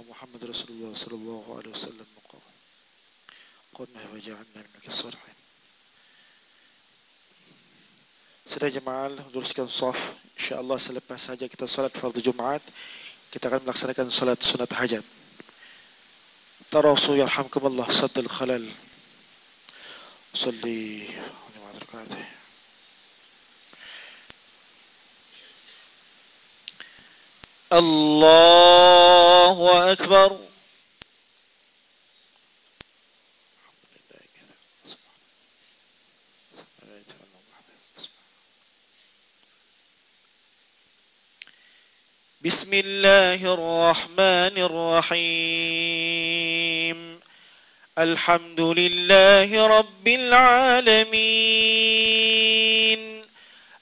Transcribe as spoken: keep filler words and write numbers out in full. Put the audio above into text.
محمد رسول الله صلى الله عليه وسلم قلنا وجعلنا من الصالحين. Sedang jemaah teruskan saf. InsyaAllah selepas saja kita salat fardu Jumaat, kita akan melaksanakan salat sunat hajat. Tarasu yarhamkumullah saddal khalal. Salli lima rakaat. Allahu akbar. بسم الله الرحمن الرحيم الحمد لله رب العالمين